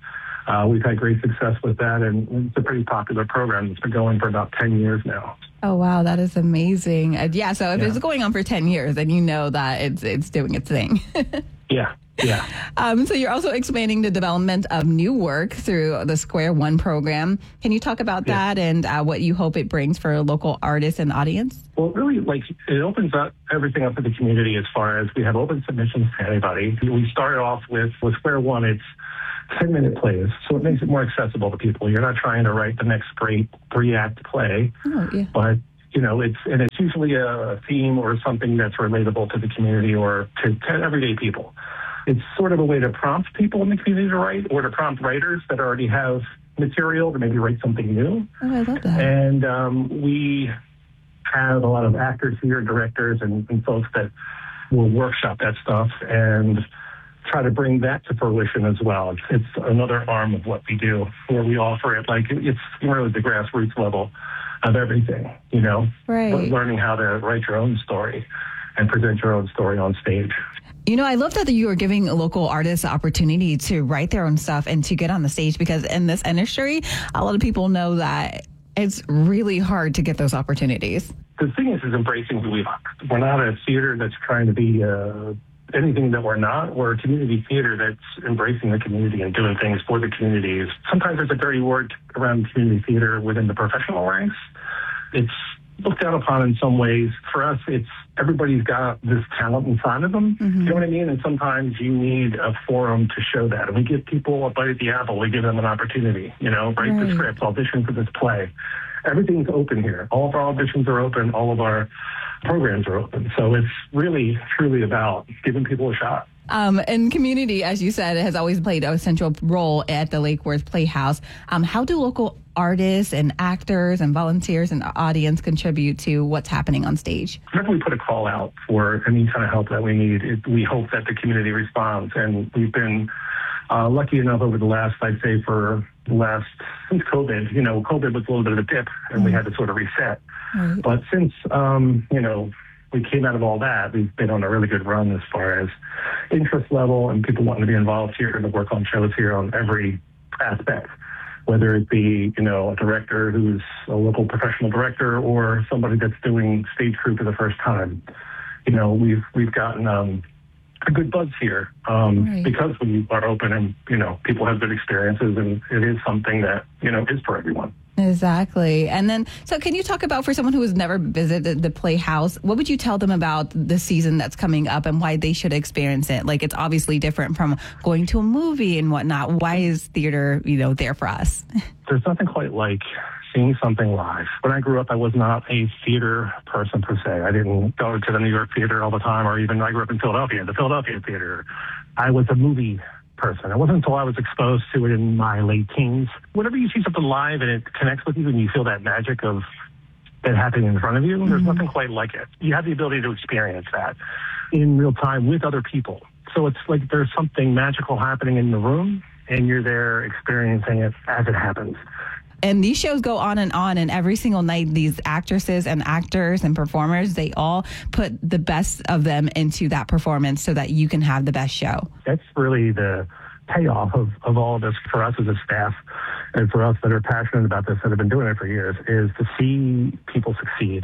I: Uh, we've had great success with that, and it's a pretty popular program. It's been going for about ten years now.
F: Oh, wow. That is amazing. Uh, yeah. So if
I: Yeah.
F: it's going on for ten years, then you know that it's it's doing its thing.
I: Yeah. Yeah.
F: Um, so you're also expanding the development of new work through the Square One program. Can you talk about
I: Yeah.
F: that and uh, what you hope it brings for local artists and audience?
I: Well, really, like, it opens up everything up to the community as far as we have open submissions to anybody. We started off with, with Square One, it's ten-minute plays, so it makes it more accessible to people. You're not trying to write the next great three-act play,
F: Oh, yeah.
I: but, you know, it's and it's usually a theme or something that's relatable to the community or to, to everyday people. It's sort of a way to prompt people in the community to write or to prompt writers that already have material to maybe write something new.
F: Oh, I love that.
I: And um, we have a lot of actors here, directors, and, and folks that will workshop that stuff and try to bring that to fruition as well. It's, it's another arm of what we do, where we offer it like it's really the grassroots level of everything, you know,
F: Right.
I: learning how to write your own story and present your own story on stage.
F: You know, I love that you are giving local artists the opportunity to write their own stuff and to get on the stage, because in this industry, a lot of people know that it's really hard to get those opportunities.
I: The thing is, is embracing who we are. We're not a theater that's trying to be uh, anything that we're not. We're a community theater that's embracing the community and doing things for the communities. Sometimes there's a dirty word around community theater within the professional ranks. It's looked down upon in some ways. For us, it's everybody's got this talent inside of them.
F: Mm-hmm.
I: You know what I mean? And sometimes you need a forum to show that. And we give people a bite at the apple. We give them an opportunity, you know, write
F: Right.
I: the script, audition for this play. Everything's open here. All of our auditions are open. All of our programs are open. So it's really, truly about giving people a shot.
F: Um, and community, as you said, has always played a central role at the Lake Worth Playhouse. Um, how do local artists and actors and volunteers and audience contribute to what's happening on stage?
I: Whenever we put a call out for any kind of help that we need, it, we hope that the community responds. And we've been uh, lucky enough over the last, I'd say, for the last, since COVID, you know, COVID was a little bit of a dip and we had to sort of reset.
F: Right.
I: But since, um, you know, we came out of all that, we've been on a really good run as far as interest level and people wanting to be involved here and to work on shows here on every aspect, whether it be, you know, a director who's a local professional director or somebody that's doing stage crew for the first time. You know, we've we've gotten um, a good buzz here um,
F: Right.
I: because we are open and, you know, people have good experiences, and it is something that, you know, is for everyone.
F: Exactly. And then, so can you talk about, for someone who has never visited the Playhouse, what would you tell them about the season that's coming up and why they should experience it? Like, it's obviously different from going to a movie and whatnot. Why is theater, you know, there for us?
I: There's nothing quite like seeing something live. When I grew up, I was not a theater person per se. I didn't go to the New York theater all the time, or even I grew up in Philadelphia, the Philadelphia theater. I was a movie person. It wasn't until I was exposed to it in my late teens. Whenever you see something live and it connects with you and you feel that magic of it happening in front of you, there's nothing quite like it. You have the ability to experience that in real time with other people. So it's like there's something magical happening in the room and you're there experiencing it as it happens.
F: And these shows go on and on, and every single night, these actresses and actors and performers, they all put the best of them into that performance so that you can have the best show.
I: That's really the payoff of, of all of this for us as a staff and for us that are passionate about this, that have been doing it for years, is to see people succeed,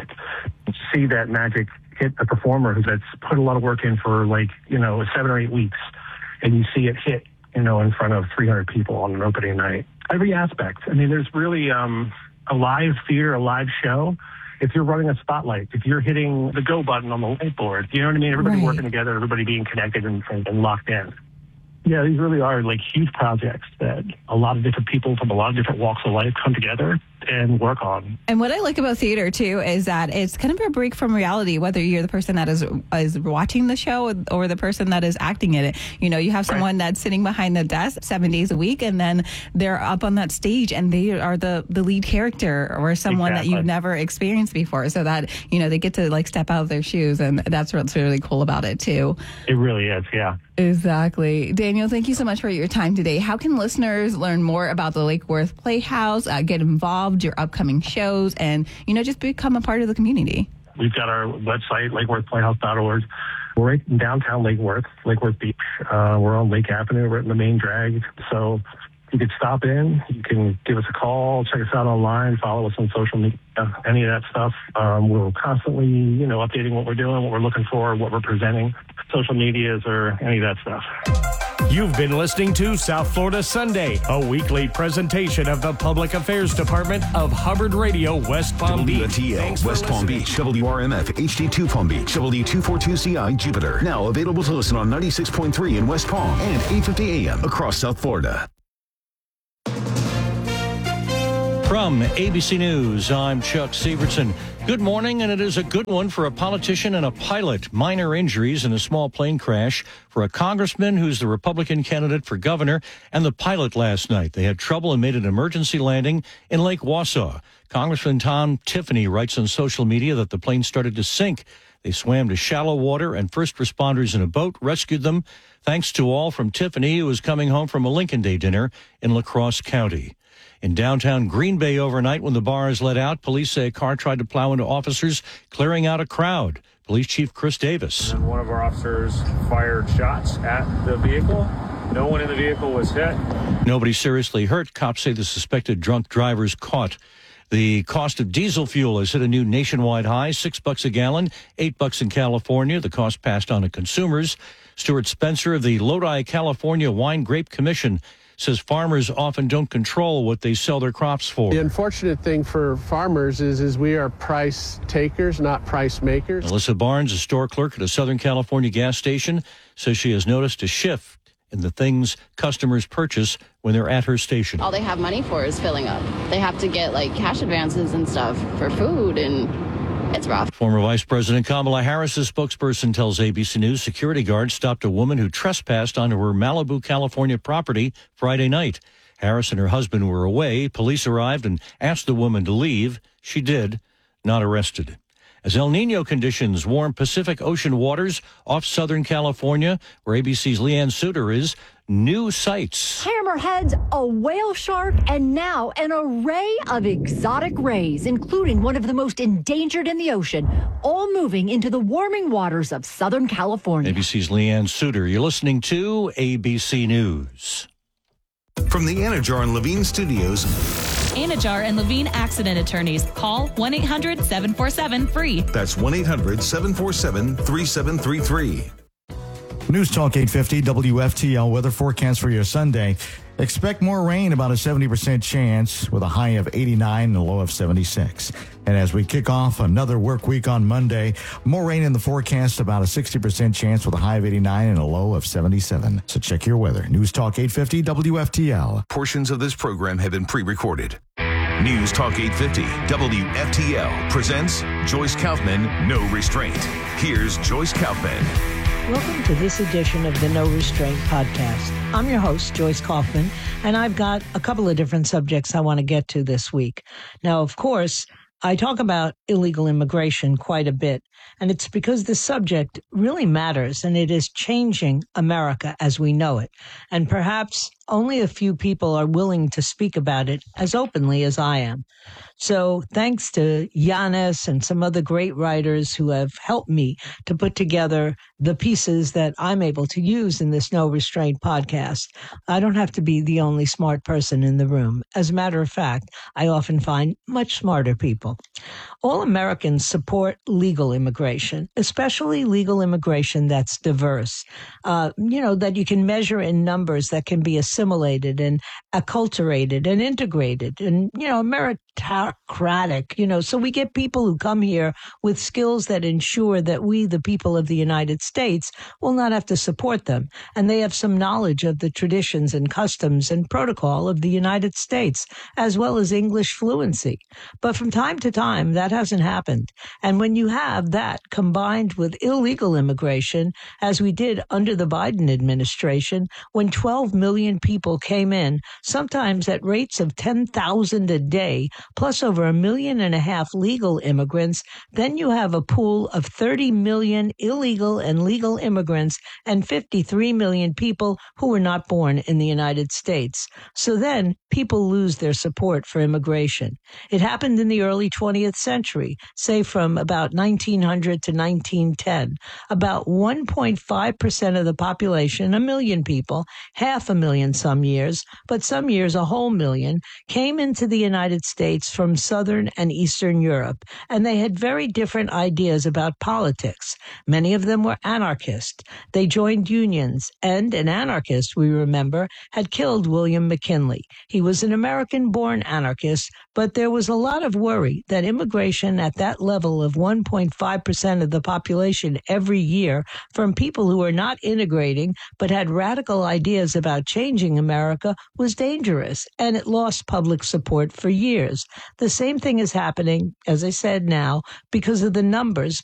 I: see that magic hit a performer that's put a lot of work in for like, you know, seven or eight weeks, and you see it hit, you know, in front of three hundred people on an opening night. Every aspect. I mean, there's really um, a live theater, a live show. If you're running a spotlight, if you're hitting the go button on the whiteboard, you know what I mean? Everybody
F: Right.
I: working together, everybody being connected and, and locked in. Yeah, these really are like huge projects that a lot of different people from a lot of different walks of life come together and work on.
F: And what I like about theater, too, is that it's kind of a break from reality, whether you're the person that is is watching the show or the person that is acting in it. You know, you have someone
I: Right.
F: that's sitting behind the desk seven days a week, and then they're up on that stage, and they are the, the lead character or someone
I: Exactly.
F: that you've never experienced before, so that, you know, they get to, like, step out of their shoes, and that's what's really cool about it, too.
I: It really is, yeah.
F: Exactly. Daniel, thank you so much for your time today. How can listeners learn more about the Lake Worth Playhouse, uh, get involved, your upcoming shows, and, you know, just become a part of the community?
I: We've got our website, lake worth playhouse dot org. We're right in downtown Lake Worth, Lake Worth Beach. Uh, we're on Lake Avenue. We're in the main drag. So you could stop in. You can give us a call, check us out online, follow us on social media, any of that stuff. Um, we're constantly, you know, updating what we're doing, what we're looking for, what we're presenting, social medias or any of that stuff.
C: You've been listening to South Florida Sunday, a weekly presentation of the Public Affairs Department of Hubbard Radio, West Palm
J: W
C: Beach.
J: F T L,
C: Thanks
J: West
C: for
J: Palm
C: listening.
J: Beach, W R M F, H D two Palm Beach, W two forty-two C I, Jupiter. Now available to listen on ninety-six point three in West Palm and eight fifty A M across South Florida.
K: From A B C News, I'm Chuck Severson. Good morning, and it is a good one for a politician and a pilot. Minor injuries in a small plane crash for a congressman who's the Republican candidate for governor and the pilot last night. They had trouble and made an emergency landing in Lake Wausau. Congressman Tom Tiffany writes on social media that the plane started to sink. They swam to shallow water, and first responders in a boat rescued them. Thanks to all from Tiffany, who was coming home from a Lincoln Day dinner in La Crosse County. In downtown Green Bay overnight, when the bars let out, police say a car tried to plow into officers, clearing out a crowd. Police Chief Chris Davis.
L: And one of our officers fired shots at the vehicle. No one in the vehicle was hit.
K: Nobody seriously hurt. Cops say the suspected drunk driver's caught. The cost of diesel fuel has hit a new nationwide high, six bucks a gallon, eight bucks in California. The cost passed on to consumers. Stuart Spencer of the Lodi, California Wine Grape Commission says farmers often don't control what they sell their crops for.
M: The unfortunate thing for farmers is, is we are price takers, not price makers.
K: Melissa Barnes, a store clerk at a Southern California gas station, says she has noticed a shift in the things customers purchase when they're at her station.
N: All they have money for is filling up. They have to get like cash advances and stuff for food, and it's rough.
K: Former Vice President Kamala Harris's spokesperson tells A B C News security guards stopped a woman who trespassed onto her Malibu, California property Friday night. Harris and her husband were away. Police arrived and asked the woman to leave. She did, not arrested. As El Nino conditions warm Pacific Ocean waters off Southern California, where A B C's Leanne Suter is, new sights.
O: Hammerheads, a whale shark, and now an array of exotic rays, including one of the most endangered in the ocean, all moving into the warming waters of Southern California.
K: A B C's Leanne Suter. You're listening to A B C News.
J: From the Anajar and Levine Studios.
P: Anajar and Levine Accident Attorneys. Call one eight hundred seven four seven free.
J: That's one eight hundred seven four seven three seven three three.
Q: News Talk eight fifty W F T L weather forecast for your Sunday. Expect more rain, about a seventy percent chance, with a high of eighty-nine and a low of seventy-six. And as we kick off another work week on Monday, more rain in the forecast, about a sixty percent chance with a high of eighty-nine and a low of seventy-seven. So check your weather. News Talk eight fifty W F T L.
J: Portions of this program have been pre-recorded. News Talk eight fifty W F T L presents Joyce Kaufman, No Restraint. Here's Joyce Kaufman.
R: Welcome to this edition of the No Restraint podcast. I'm your host, Joyce Kaufman, and I've got a couple of different subjects I want to get to this week. Now, of course, I talk about illegal immigration quite a bit, and it's because the subject really matters, and it is changing America as we know it. And perhaps only a few people are willing to speak about it as openly as I am. So thanks to Yanis and some other great writers who have helped me to put together the pieces that I'm able to use in this No Restraint podcast. I don't have to be the only smart person in the room. As a matter of fact, I often find much smarter people. All Americans support legal immigration, especially legal immigration that's diverse, uh, you know, that you can measure in numbers, that can be assimilated and acculturated and integrated and, you know, meritocratic, you know, so we get people who come here with skills that ensure that we, the people of the United States, will not have to support them. And they have some knowledge of the traditions and customs and protocol of the United States, as well as English fluency. But from time to time, that hasn't happened. And when you have that combined with illegal immigration, as we did under the Biden administration, when twelve million people came in, sometimes at rates of ten thousand a day, plus over a million and a half legal immigrants, then you have a pool of thirty million illegal and legal immigrants and fifty-three million people who were not born in the United States. So then people lose their support for immigration. It happened in the early twentieth century, say from about nineteen hundred to nineteen ten. About one point five percent of the population, a million people, half a million some years, but some years a whole million, came into the United States from Southern and Eastern Europe, and they had very different ideas about politics. Many of them were anarchists. They joined unions, and an anarchist, we remember, had killed William McKinley. He was an American-born anarchist, but there was a lot of worry that immigration at that level of one point five percent of the population every year from people who were not integrating but had radical ideas about changing America was dangerous, and it lost public support for years. The same thing is happening, as I said now, because of the numbers,